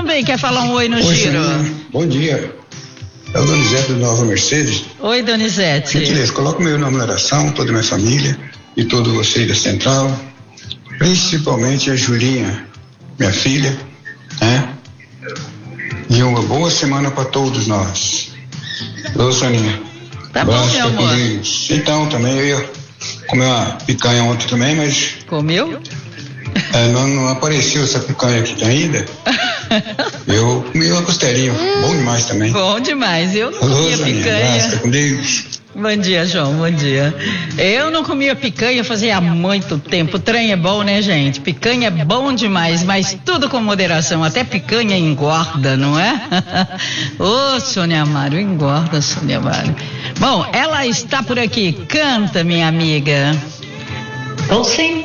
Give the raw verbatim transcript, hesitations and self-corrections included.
também quer falar um oi no oi, Giro. Soninha. Bom dia. É o Donizete do Nova Mercedes. Oi, Donizete. Gentileza, coloca o meu nome na oração, toda a minha família e todos vocês da Central, principalmente a Julinha, minha filha, né? E uma boa semana para todos nós. Ô, Soninha. Tá bom, abraço, meu amor. Comigo. Então, também eu ia comer uma picanha ontem também, mas... Comeu? É, não, não apareceu essa picanha aqui ainda. Eu comi uma costelinha, hum, bom demais também. Bom demais, eu não Alô, comia Soninha, picanha. abraço, tá com Deus. Bom dia, João, bom dia. Eu não comia picanha fazia muito tempo. O trem é bom, né, gente? Picanha é bom demais, mas tudo com moderação. Até picanha engorda, não é? Ô, Sônia Amaro, engorda, Sônia Amaro. Bom, ela está por aqui. Canta, minha amiga. Tô sem